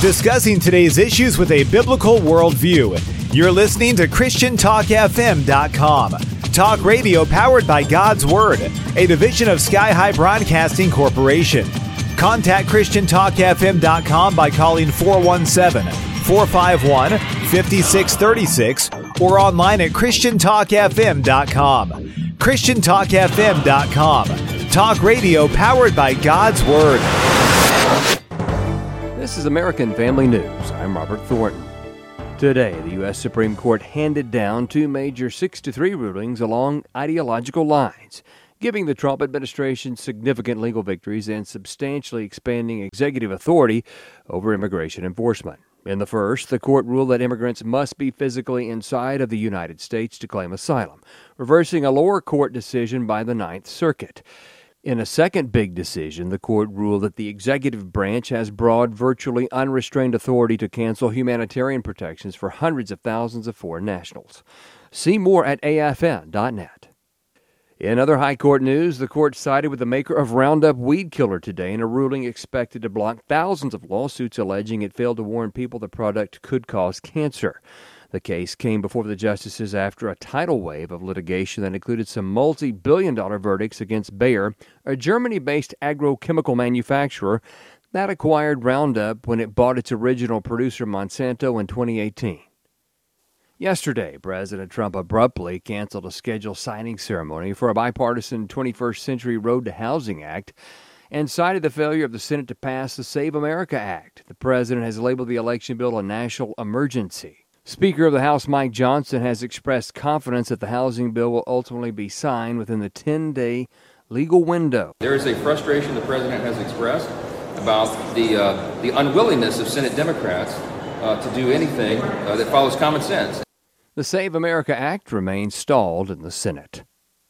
Discussing today's issues with a biblical worldview. You're listening to ChristianTalkFM.com. Talk radio powered by God's Word, a division of Sky High Broadcasting Corporation. Contact ChristianTalkFM.com by calling 417-451-5636 or online at ChristianTalkFM.com. ChristianTalkFM.com. Talk radio powered by God's Word. This is American Family News. I'm Robert Thornton. Today, the U.S. Supreme Court handed down two major 6-3 rulings along ideological lines, giving the Trump administration significant legal victories and substantially expanding executive authority over immigration enforcement. In the first, the court ruled that immigrants must be physically inside of the United States to claim asylum, reversing a lower court decision by the Ninth Circuit. In a second big decision, the court ruled that the executive branch has broad, virtually unrestrained authority to cancel humanitarian protections for hundreds of thousands of foreign nationals. See more at afn.net. In other high court news, the court sided with the maker of Roundup weed killer today in a ruling expected to block thousands of lawsuits alleging it failed to warn people the product could cause cancer. The case came before the justices after a tidal wave of litigation that included some multi-billion-dollar verdicts against Bayer, a Germany-based agrochemical manufacturer that acquired Roundup when it bought its original producer Monsanto in 2018. Yesterday, President Trump abruptly canceled a scheduled signing ceremony for a bipartisan 21st Century Road to Housing Act and cited the failure of the Senate to pass the Save America Act. The president has labeled the election bill a national emergency. Speaker of the House Mike Johnson has expressed confidence that the housing bill will ultimately be signed within the 10-day legal window. There is a frustration the president has expressed about the unwillingness of Senate Democrats to do anything that follows common sense. The Save America Act remains stalled in the Senate.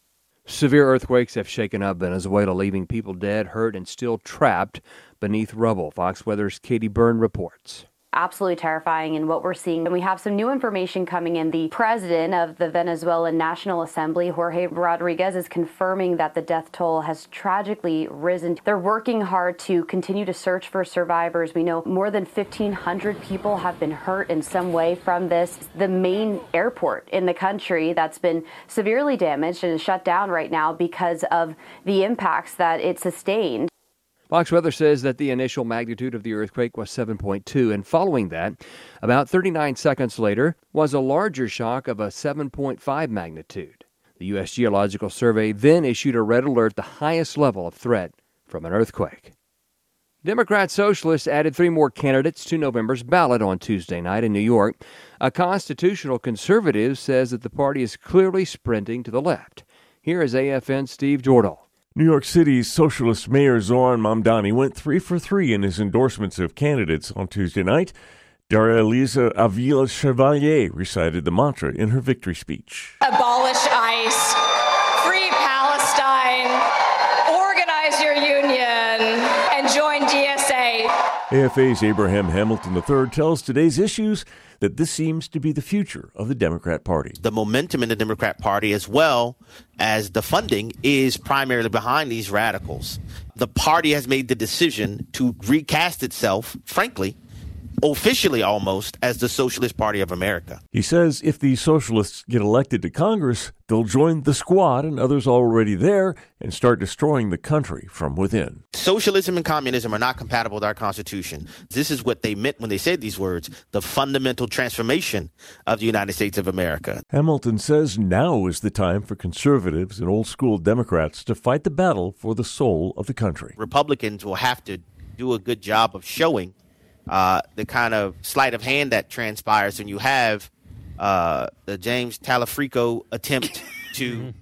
Severe earthquakes have shaken up Venezuela, leaving people dead, hurt, and still trapped beneath rubble. Fox Weather's Katie Byrne reports. Absolutely terrifying in what we're seeing. And we have some new information coming in. The president of the Venezuelan National Assembly, Jorge Rodriguez, is confirming that the death toll has tragically risen. They're working hard to continue to search for survivors. We know more than 1,500 people have been hurt in some way from this. The main airport in the country that's been severely damaged and is shut down right now because of the impacts that it sustained. Fox Weather says that the initial magnitude of the earthquake was 7.2, and following that, about 39 seconds later, was a larger shock of a 7.5 magnitude. The U.S. Geological Survey then issued a red alert, the highest level of threat from an earthquake. Democrat Socialists added 3 more candidates to November's ballot on Tuesday night in New York. A constitutional conservative says that the party is clearly sprinting to the left. Here is AFN's Steve Jordahl. New York City's socialist mayor Zohran Mamdani went 3 for 3 in his endorsements of candidates on Tuesday night. Daria Elisa Avila Chevalier recited the mantra in her victory speech. Abolish ICE, free Palestine, organize your union, and join DSA. AFA's Abraham Hamilton III tells Today's Issues that this seems to be the future of the Democrat Party. The momentum in the Democrat Party, as well as the funding, is primarily behind these radicals. The party has made the decision to recast itself, frankly, officially almost, as the Socialist Party of America. He says if the socialists get elected to Congress, they'll join the squad and others already there and start destroying the country from within. Socialism and communism are not compatible with our Constitution. This is what they meant when they said these words, the fundamental transformation of the United States of America. Hamilton says now is the time for conservatives and old-school Democrats to fight the battle for the soul of the country. Republicans will have to do a good job of showing the kind of sleight of hand that transpires when you have the James Talafrico attempt to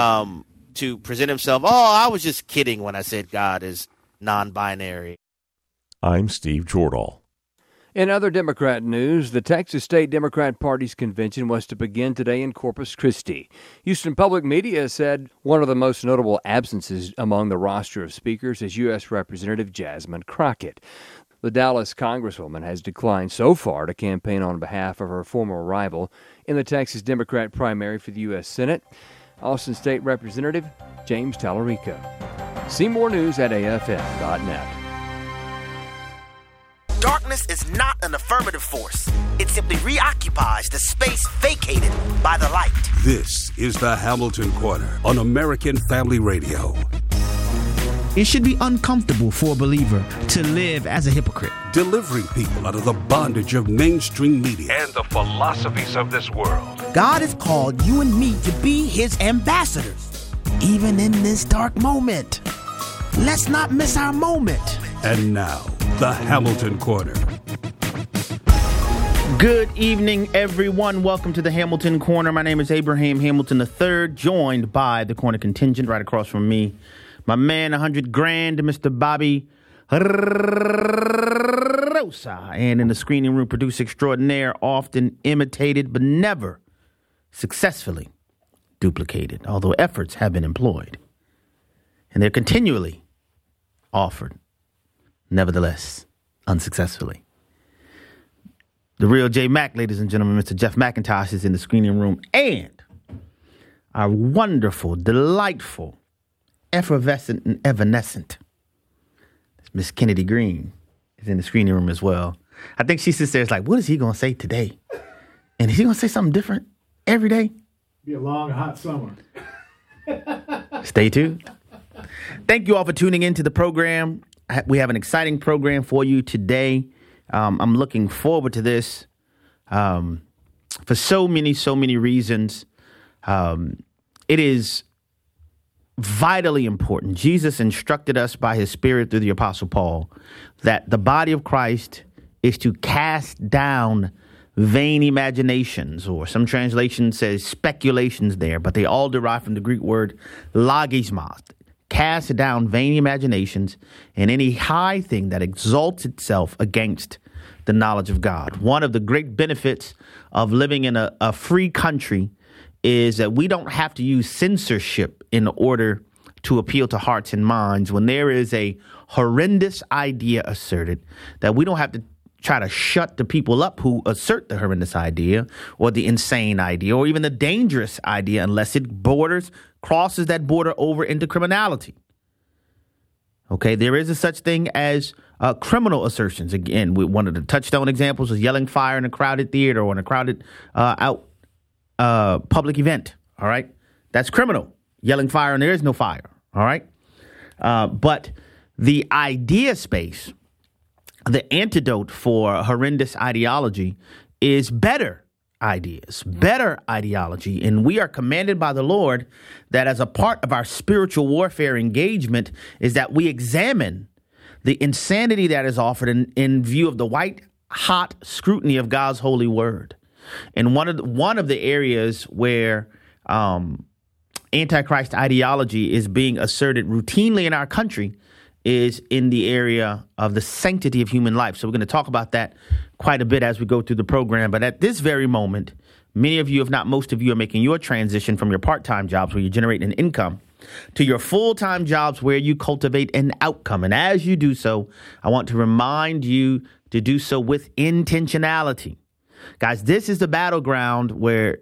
present himself. Oh, I was just kidding when I said God is non-binary. I'm Steve Jordahl. In other Democrat news, the Texas State Democrat Party's convention was to begin today in Corpus Christi. Houston Public Media said one of the most notable absences among the roster of speakers is U.S. Representative Jasmine Crockett. The Dallas Congresswoman has declined so far to campaign on behalf of her former rival in the Texas Democrat primary for the U.S. Senate, Austin State Representative James Tallarico. See more news at afn.net. Darkness is not an affirmative force. It simply reoccupies the space vacated by the light. This is the Hamilton Corner on American Family Radio. It should be uncomfortable for a believer to live as a hypocrite. Delivering people out of the bondage of mainstream media and the philosophies of this world. God has called you and me to be his ambassadors, even in this dark moment. Let's not miss our moment. And now, the Hamilton Corner. Good evening, everyone. Welcome to the Hamilton Corner. My name is Abraham Hamilton III, joined by the Corner Contingent right across from me. My man, 100 grand, Mr. Bobby Rosa. And in the screening room, producer extraordinaire, often imitated but never successfully duplicated, although efforts have been employed. And they're continually offered, nevertheless, unsuccessfully. The real J Mac, ladies and gentlemen, Mr. Jeff McIntosh is in the screening room. And our wonderful, delightful, effervescent and evanescent Miss Kennedy Green is in the screening room as well. I think she sits there is like, what is he going to say today? And is he going to say something different every day? Be a long, hot summer. Stay tuned. Thank you all for tuning into the program. We have an exciting program for you today. I'm looking forward to this for so many reasons. It is vitally important. Jesus instructed us by his Spirit through the Apostle Paul that the body of Christ is to cast down vain imaginations, or some translation says speculations there, but they all derive from the Greek word logismos. Cast down vain imaginations and any high thing that exalts itself against the knowledge of God. One of the great benefits of living in a free country is that we don't have to use censorship in order to appeal to hearts and minds. When there is a horrendous idea asserted, that we don't have to try to shut the people up who assert the horrendous idea or the insane idea or even the dangerous idea unless it crosses that border over into criminality. Okay, there is a such thing as criminal assertions. Again, one of the touchstone examples is yelling fire in a crowded theater or in a crowded public event. All right, that's criminal. Yelling fire and there is no fire. All right, but the idea space, the antidote for horrendous ideology, is better ideas, better ideology. And we are commanded by the Lord that as a part of our spiritual warfare engagement is that we examine the insanity that is offered in view of the white hot scrutiny of God's holy word. And one of the areas where Antichrist ideology is being asserted routinely in our country is in the area of the sanctity of human life. So we're going to talk about that quite a bit as we go through the program. But at this very moment, many of you, if not most of you, are making your transition from your part-time jobs where you generate an income to your full-time jobs where you cultivate an outcome. And as you do so, I want to remind you to do so with intentionality. Guys, this is the battleground where,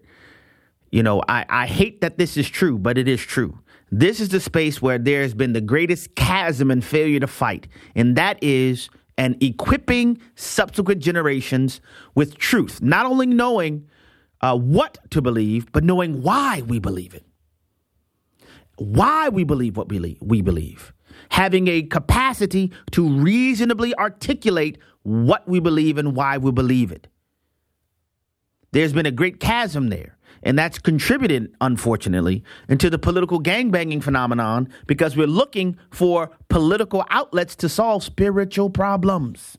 I hate that this is true, but it is true. This is the space where there's been the greatest chasm and failure to fight, and that is an equipping subsequent generations with truth, not only knowing what to believe, but knowing why we believe it, why we believe what we believe, having a capacity to reasonably articulate what we believe and why we believe it. There's been a great chasm there. And that's contributed, unfortunately, into the political gangbanging phenomenon because we're looking for political outlets to solve spiritual problems.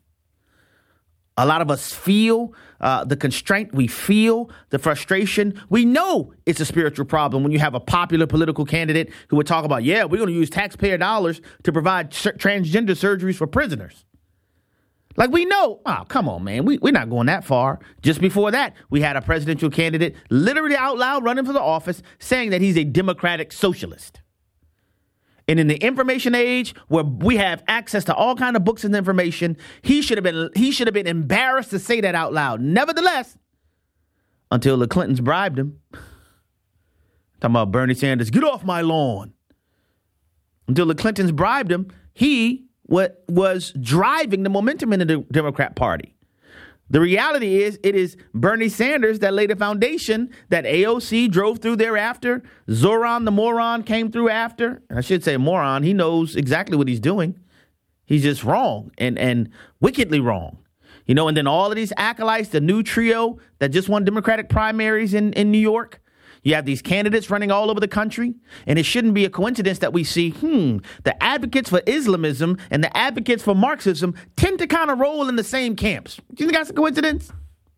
A lot of us feel the constraint. We feel the frustration. We know it's a spiritual problem when you have a popular political candidate who would talk about, we're going to use taxpayer dollars to provide transgender surgeries for prisoners. Like we know, come on, man. We're not going that far. Just before that, we had a presidential candidate literally out loud running for the office saying that he's a democratic socialist. And in the information age where we have access to all kinds of books and information, he should have been embarrassed to say that out loud. Nevertheless, until the Clintons bribed him. Talking about Bernie Sanders, get off my lawn. Until the Clintons bribed him, he what was driving the momentum in the Democrat Party. The reality is it is Bernie Sanders that laid a foundation that AOC drove through thereafter. Zoran the moron came through after. I should say moron. He knows exactly what he's doing. He's just wrong and wickedly wrong. You know, and then all of these acolytes, the new trio that just won Democratic primaries in New York. You have these candidates running all over the country, and it shouldn't be a coincidence that we see, the advocates for Islamism and the advocates for Marxism tend to kind of roll in the same camps. Do you think that's a coincidence?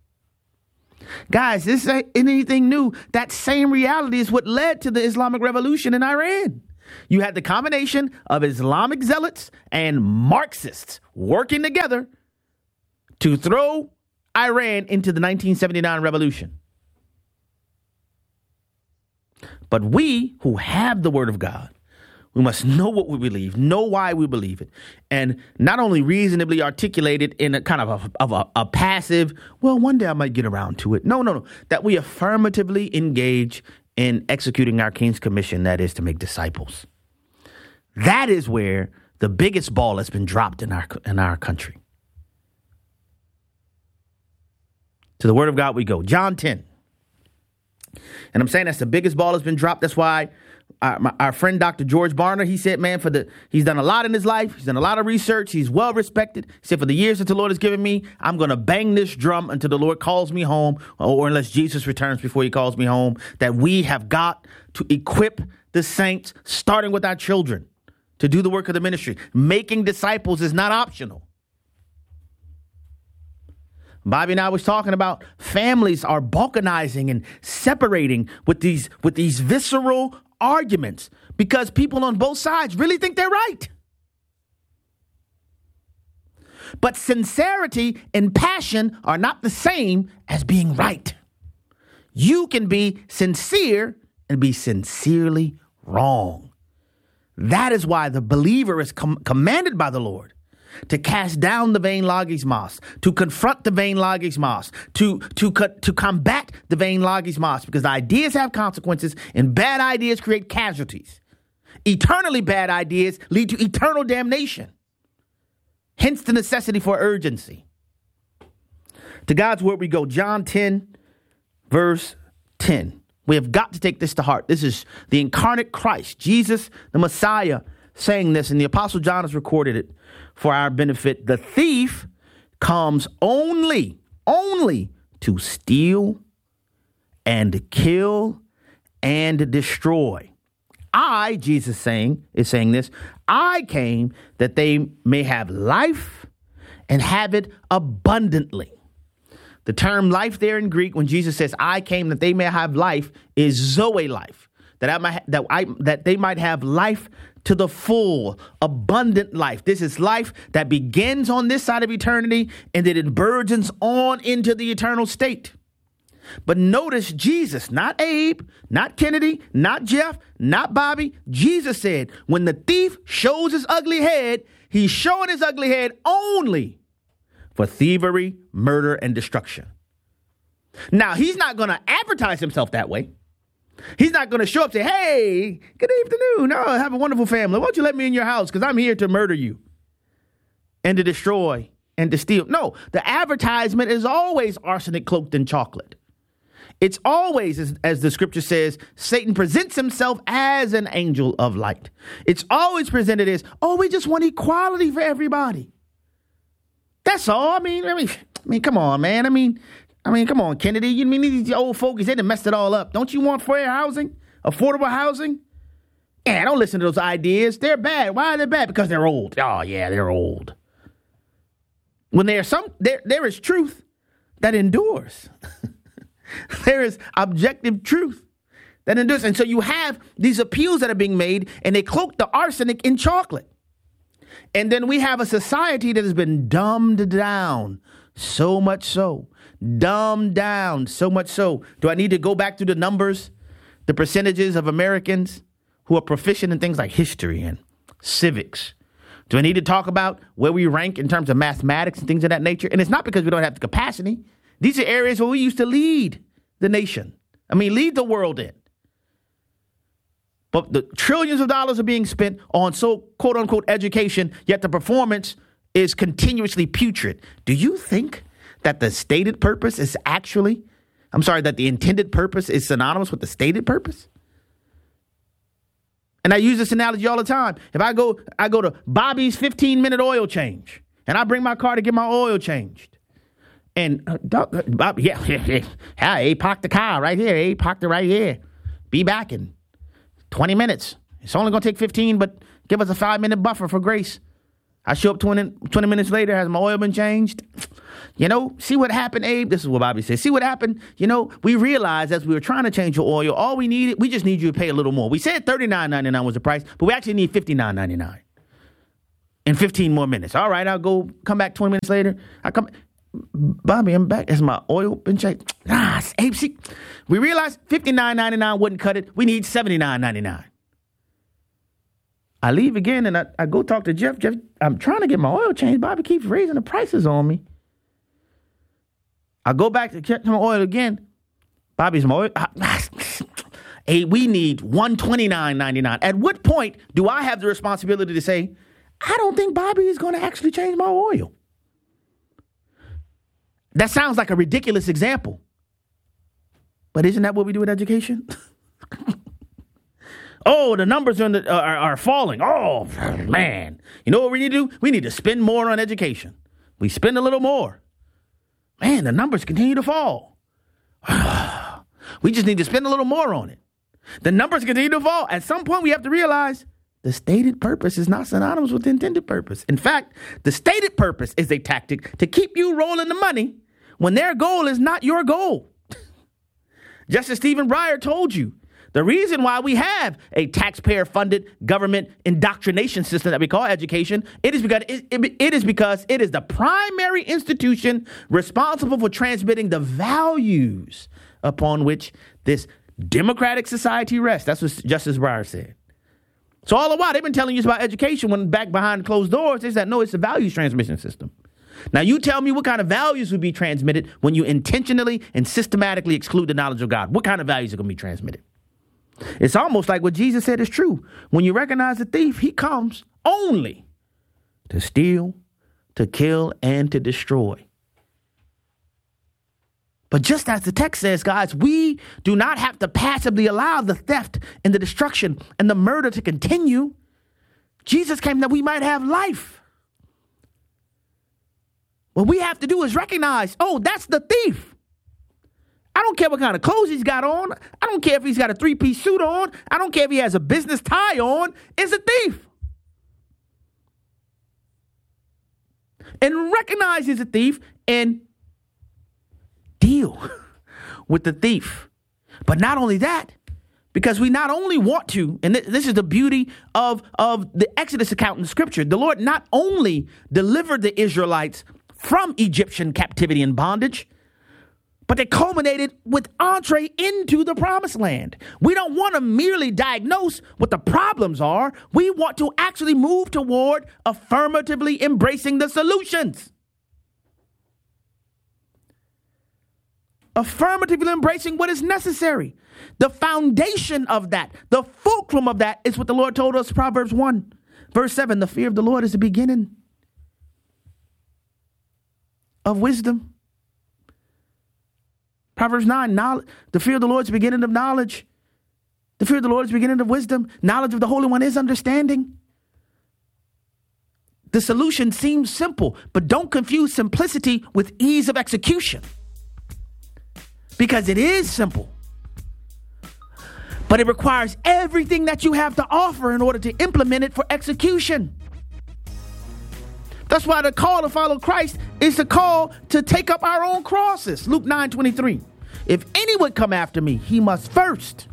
Guys, this ain't anything new. That same reality is what led to the Islamic Revolution in Iran. You had the combination of Islamic zealots and Marxists working together to throw Iran into the 1979 revolution. But we who have the word of God, we must know what we believe, know why we believe it, and not only reasonably articulate it in a kind of a passive, well, one day I might get around to it. No. That we affirmatively engage in executing our King's Commission, that is to make disciples. That is where the biggest ball has been dropped in our country. To the word of God we go. John 10. And I'm saying that's the biggest ball that's been dropped. That's why our friend Dr. George Barner, he said, man, he's done a lot in his life. He's done a lot of research. He's well respected. He said, for the years that the Lord has given me, I'm going to bang this drum until the Lord calls me home, or unless Jesus returns before he calls me home, that we have got to equip the saints, starting with our children, to do the work of the ministry. Making disciples is not optional. Bobby and I was talking about families are balkanizing and separating with these visceral arguments because people on both sides really think they're right. But sincerity and passion are not the same as being right. You can be sincere and be sincerely wrong. That is why the believer is commanded by the Lord to cast down the vain logismos, to confront the vain logismos, to combat the vain logismos, because ideas have consequences and bad ideas create casualties. Eternally bad ideas lead to eternal damnation. Hence the necessity for urgency. To God's word we go. John 10, verse 10. We have got to take this to heart. This is the incarnate Christ, Jesus, the Messiah, saying this, and the Apostle John has recorded it for our benefit. The thief comes only to steal and kill and destroy. I, Jesus is saying this, I came that they may have life and have it abundantly. The term life there in Greek, when Jesus says, I came that they may have life, is Zoe life, that they might have life to the full, abundant life. This is life that begins on this side of eternity and that it burgeons on into the eternal state. But notice Jesus, not Abe, not Kennedy, not Jeff, not Bobby. Jesus said, when the thief shows his ugly head, he's showing his ugly head only for thievery, murder, and destruction. Now, he's not going to advertise himself that way. He's not going to show up and say, hey, good afternoon. Oh, have a wonderful family. Why don't you let me in your house? Because I'm here to murder you and to destroy and to steal. No, the advertisement is always arsenic cloaked in chocolate. It's always, as the scripture says, Satan presents himself as an angel of light. It's always presented as, oh, we just want equality for everybody. That's all. I mean, come on, man. I mean, come on, Kennedy. You mean these old folks, they done messed it all up. Don't you want fair housing? Affordable housing? Yeah, don't listen to those ideas. They're bad. Why are they bad? Because they're old. Oh, yeah, they're old. When there is truth that endures. There is objective truth that endures. And so you have these appeals that are being made, and they cloak the arsenic in chocolate. And then we have a society that has been dumbed down, so much so. Dumbed down, so much so. Do I need to go back to the numbers, the percentages of Americans who are proficient in things like history and civics? Do I need to talk about where we rank in terms of mathematics and things of that nature? And it's not because we don't have the capacity. These are areas where we used to lead the nation. Lead the world in. but the trillions of dollars are being spent on quote unquote education, yet the performance is continuously putrid. Do you think that the stated purpose is that the intended purpose is synonymous with the stated purpose? And I use this analogy all the time. If I go to Bobby's 15-minute oil change, and I bring my car to get my oil changed. And Bobby, hey, park the car right here. Hey, parked it right here. Be back in 20 minutes. It's only going to take 15, but give us a 5-minute buffer for grace. I show up 20 minutes later, has my oil been changed? See what happened, Abe? This is what Bobby said. See what happened? We realized as we were trying to change your oil, all we just need you to pay a little more. We said $39.99 was the price, but we actually need $59.99 in 15 more minutes. All right, I'll come back 20 minutes later. Bobby, I'm back. Has my oil been checked? Abe, see, we realized $59.99 wouldn't cut it. We need $79.99. I leave again and I go talk to Jeff. Jeff, I'm trying to get my oil changed. Bobby keeps raising the prices on me. I go back to check my oil again. Bobby's my oil. Hey, we need $129.99. At what point do I have the responsibility to say, I don't think Bobby is going to actually change my oil? That sounds like a ridiculous example. But isn't that what we do with education? Oh, the numbers are falling. Oh, man. You know what we need to do? We need to spend more on education. We spend a little more. Man, the numbers continue to fall. We just need to spend a little more on it. The numbers continue to fall. At some point, we have to realize the stated purpose is not synonymous with the intended purpose. In fact, the stated purpose is a tactic to keep you rolling the money when their goal is not your goal. Just as Stephen Breyer told you, the reason why we have a taxpayer-funded government indoctrination system that we call education, it is because it is the primary institution responsible for transmitting the values upon which this democratic society rests. That's what Justice Breyer said. So all the while, they've been telling you about education when back behind closed doors, they said, no, it's a values transmission system. Now, you tell me what kind of values would be transmitted when you intentionally and systematically exclude the knowledge of God. What kind of values are going to be transmitted? It's almost like what Jesus said is true. When you recognize the thief, he comes only to steal, to kill, and to destroy. But just as the text says, guys, we do not have to passively allow the theft and the destruction and the murder to continue. Jesus came that we might have life. What we have to do is recognize, oh, that's the thief. I don't care what kind of clothes he's got on. I don't care if he's got a 3-piece suit on. I don't care if he has a business tie on. It's a thief. And recognize he's a thief and deal with the thief. But not only that, because we not only want to, and this is the beauty of the Exodus account in the scripture, the Lord not only delivered the Israelites from Egyptian captivity and bondage, but they culminated with entree into the promised land. We don't want to merely diagnose what the problems are. We want to actually move toward affirmatively embracing the solutions. Affirmatively embracing what is necessary. The foundation of that, the fulcrum of that is what the Lord told us, Proverbs 1, verse 7. The fear of the Lord is the beginning of wisdom. Proverbs 9, the fear of the Lord is the beginning of knowledge. The fear of the Lord is the beginning of wisdom. Knowledge of the Holy One is understanding. The solution seems simple, but don't confuse simplicity with ease of execution. Because it is simple, but it requires everything that you have to offer in order to implement it for execution. That's why the call to follow Christ is the call to take up our own crosses. Luke 9:23. If anyone come after me, he must first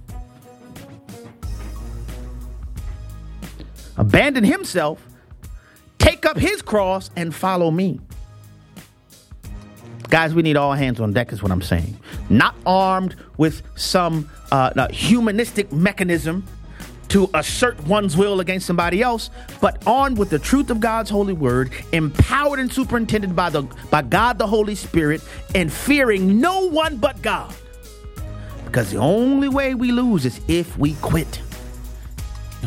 abandon himself, take up his cross, and follow me. Guys, we need all hands on deck is what I'm saying. Not armed with some humanistic mechanism to assert one's will against somebody else, but armed with the truth of God's holy word, empowered and superintended by God the Holy Spirit, and fearing no one but God. Because the only way we lose is if we quit.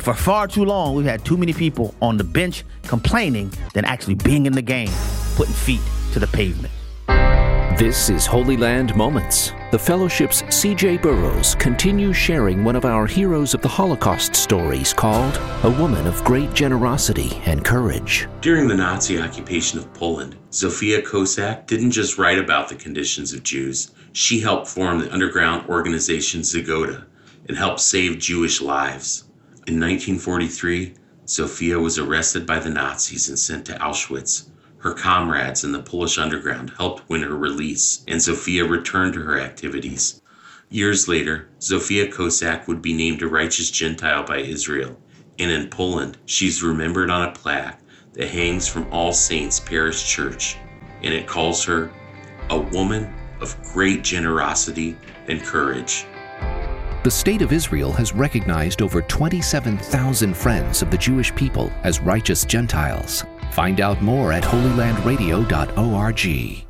for far too long, we've had too many people on the bench complaining than actually being in the game, putting feet to the pavement. This is Holy Land Moments. The Fellowship's C.J. Burrows continues sharing one of our Heroes of the Holocaust stories called A Woman of Great Generosity and Courage. During the Nazi occupation of Poland, Zofia Kosak didn't just write about the conditions of Jews. She helped form the underground organization Zagoda and helped save Jewish lives. In 1943, Zofia was arrested by the Nazis and sent to Auschwitz. Her comrades in the Polish underground helped win her release, and Zofia returned to her activities. Years later, Zofia Kosak would be named a righteous Gentile by Israel, and in Poland, she's remembered on a plaque that hangs from All Saints Parish Church, and it calls her a woman of great generosity and courage. The State of Israel has recognized over 27,000 friends of the Jewish people as righteous Gentiles. Find out more at holylandradio.org.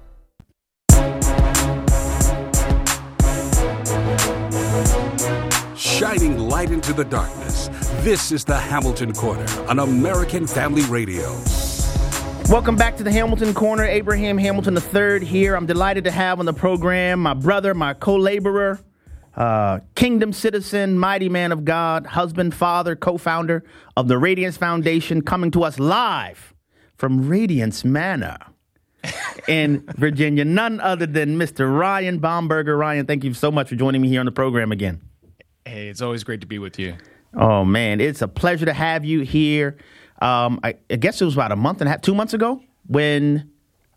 Shining light into the darkness, this is the Hamilton Corner on American Family Radio. Welcome back to the Hamilton Corner. Abraham Hamilton III here. I'm delighted to have on the program my brother, my co-laborer, kingdom citizen, mighty man of God, husband, father, co-founder of the Radiance Foundation, coming to us live from Radiance Manor in Virginia, none other than Mr. Ryan Baumberger. Ryan, thank you so much for joining me here on the program again. Hey, it's always great to be with you. Oh, man, it's a pleasure to have you here. I guess it was about a month and a half, 2 months ago when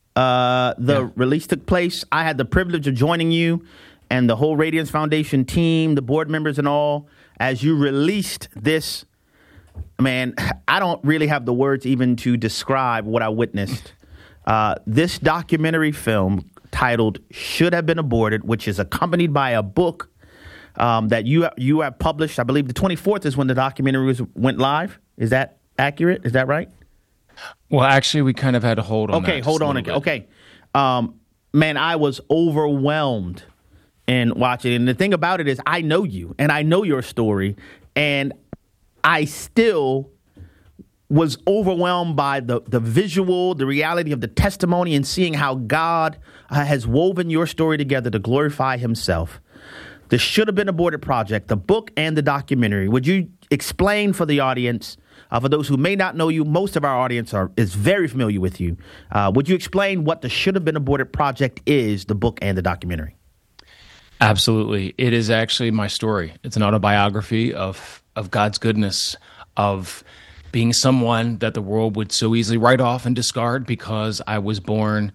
the release took place. I had the privilege of joining you and the whole Radiance Foundation team, the board members and all, as you released this. Man, I don't really have the words even to describe what I witnessed. This documentary film titled Should Have Been Aborted, which is accompanied by a book that you have published. I believe the 24th is when the documentary went live. Is that accurate? Is that right? Well, actually, we kind of had to hold on. Okay, hold on. Okay. Man, I was overwhelmed in watching. And the thing about it is I know you and I know your story, and I still was overwhelmed by the visual, the reality of the testimony, and seeing how God has woven your story together to glorify himself. The Should Have Been Aborted project, the book and the documentary. Would you explain for the audience, for those who may not know you, most of our audience is very familiar with you. Would you explain what the Should Have Been Aborted project is, the book and the documentary? Absolutely. It is actually my story. It's an autobiography of God's goodness, of being someone that the world would so easily write off and discard because I was born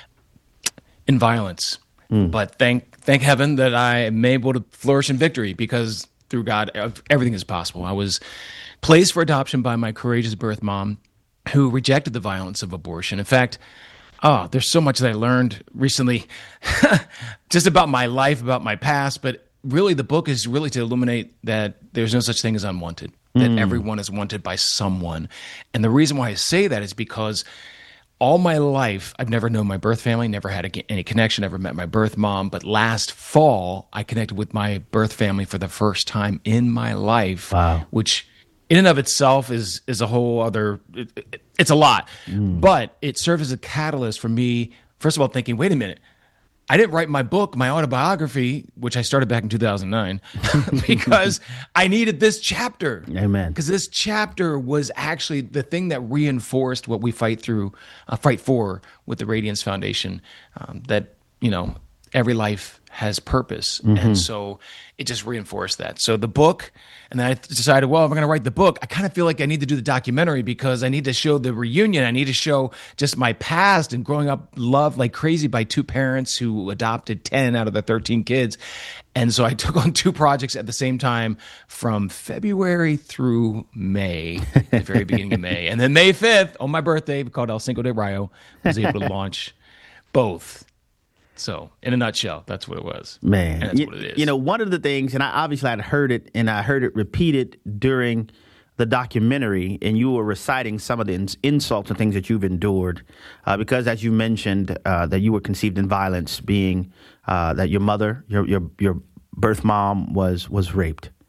in violence. But thank heaven that I am able to flourish in victory, because through God, everything is possible. I was placed for adoption by my courageous birth mom who rejected the violence of abortion. In fact, there's so much that I learned recently just about my life, about my past, but really the book is really to illuminate that there's no such thing as unwanted, that everyone is wanted by someone. And the reason why I say that is because all my life, I've never known my birth family, never had any connection, never met my birth mom. But last fall, I connected with my birth family for the first time in my life, which in and of itself is a whole other, it's a lot. But it served as a catalyst for me, first of all, thinking, wait a minute, I didn't write my book, my autobiography, which I started back in 2009, because I needed this chapter. Amen. Because this chapter was actually the thing that reinforced what we fight for with the Radiance Foundation, that, every life has purpose. And so it just reinforced that. So the book, and then I decided, well, if I'm going to write the book, I kind of feel like I need to do the documentary because I need to show the reunion. I need to show just my past and growing up loved like crazy by two parents who adopted 10 out of the 13 kids. And so I took on two projects at the same time from February through May, the very beginning of May. And then May 5th, on my birthday, called El Cinco de Mayo, was able to launch both. So, in a nutshell, that's what it was. Man, and that's what it is. One of the things, and I had heard it, and I heard it repeated during the documentary, and you were reciting some of the insults and things that you've endured, because as you mentioned, that you were conceived in violence, being that your mother, your birth mom was raped.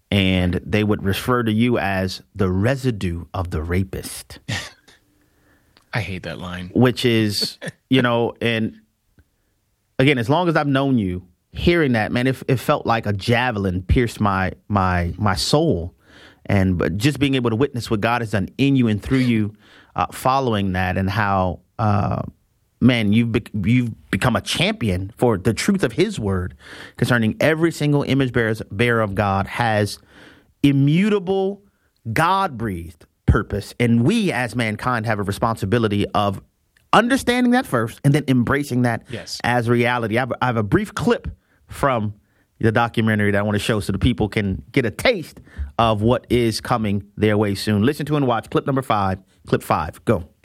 and they would refer to you as the residue of the rapist. I hate that line. Which is, and again, as long as I've known you, hearing that, man, it felt like a javelin pierced my soul. But just being able to witness what God has done in you and through you, following that, and how, man, you've become a champion for the truth of his word concerning every single image bearer of God has immutable, God-breathed purpose. And we as mankind have a responsibility of understanding that first and then embracing that as reality. I have a brief clip from the documentary that I want to show so the people can get a taste of what is coming their way soon. Listen to and watch clip number 5, clip 5. Go.